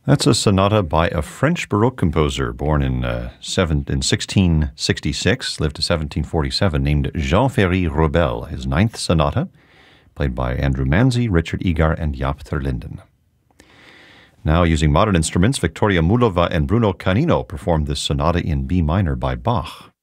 That's a sonata by a French Baroque composer born in 1666, lived to 1747, named Jean-Ferry Robel, his ninth sonata, played by Andrew Manzi, Richard Egar, and Jaap ter Linden. Now, using modern instruments, Victoria Mulova and Bruno Canino performed this sonata in B minor by Bach.